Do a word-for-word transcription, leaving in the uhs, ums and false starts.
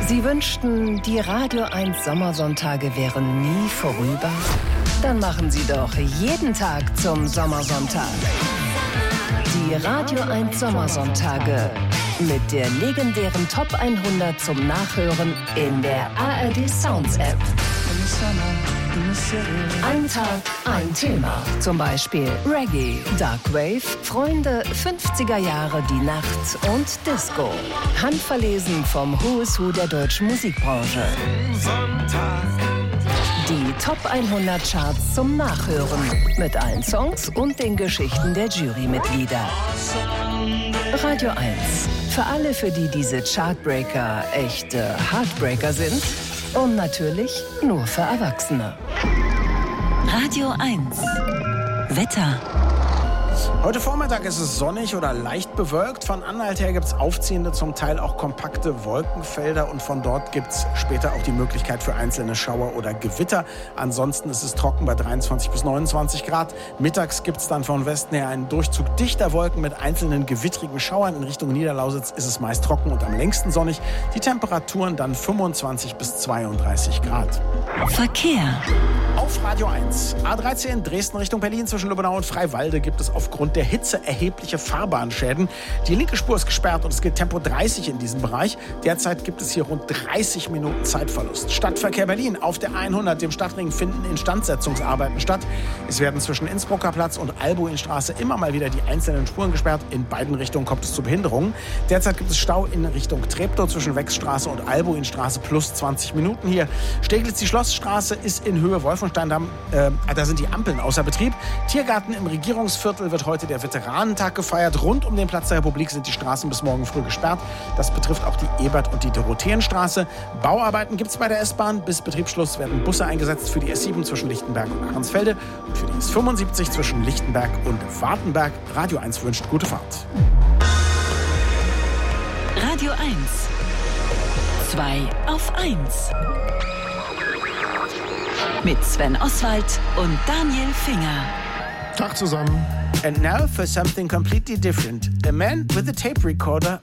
Sie wünschten, die Radio eins Sommersonntage wären nie vorüber? Dann machen Sie doch jeden Tag zum Sommersonntag. Die Radio eins Sommersonntage mit der legendären Top hundert zum Nachhören in der A R D Sounds App. Ein Tag, ein Thema. Zum Beispiel Reggae, Darkwave, Freunde, fünfziger Jahre, die Nacht und Disco. Handverlesen vom Who's Who der deutschen Musikbranche. Die Top hundert Charts zum Nachhören. Mit allen Songs und den Geschichten der Jurymitglieder. Radio eins. Für alle, für die diese Chartbreaker echte Heartbreaker sind. Und natürlich nur für Erwachsene. Radio eins. Wetter. Heute Vormittag ist es sonnig oder leicht bewölkt. Von Anhalt her gibt es aufziehende, zum Teil auch kompakte Wolkenfelder. Und von dort gibt es später auch die Möglichkeit für einzelne Schauer oder Gewitter. Ansonsten ist es trocken bei dreiundzwanzig bis neunundzwanzig Grad. Mittags gibt es dann von Westen her einen Durchzug dichter Wolken mit einzelnen gewittrigen Schauern. In Richtung Niederlausitz ist es meist trocken und am längsten sonnig. Die Temperaturen dann fünfundzwanzig bis zweiunddreißig Grad. Verkehr. Auf Radio eins. A dreizehn Dresden Richtung Berlin zwischen Lübbenau und Freiwalde gibt es aufgrund der Hitze erhebliche Fahrbahnschäden. Die linke Spur ist gesperrt und es gilt Tempo dreißig in diesem Bereich. Derzeit gibt es hier rund dreißig Minuten Zeitverlust. Stadtverkehr Berlin. Auf der hundert, dem Stadtring, finden Instandsetzungsarbeiten statt. Es werden zwischen Innsbrucker Platz und Albuinstraße immer mal wieder die einzelnen Spuren gesperrt. In beiden Richtungen kommt es zu Behinderungen. Derzeit gibt es Stau in Richtung Treptow zwischen Wechsstraße und Albuinstraße plus zwanzig Minuten hier. Steglitz, die Schlossstraße ist in Höhe Wolfensteindamm. Äh, da sind die Ampeln außer Betrieb. Tiergarten im Regierungsviertel wird heute der Veteranentag gefeiert. Rund um den Platz der Republik sind die Straßen bis morgen früh gesperrt. Das betrifft auch die Ebert- und die Dorotheenstraße. Bauarbeiten gibt es bei der S-Bahn. Bis Betriebsschluss werden Busse eingesetzt für die S sieben zwischen Lichtenberg und Ahrensfelde und für die S fünfundsiebzig zwischen Lichtenberg und Wartenberg. Radio eins wünscht gute Fahrt. Radio eins. zwei auf eins. Mit Sven Oswald und Daniel Finger. Tag zusammen. And now for something completely different. A man with a tape recorder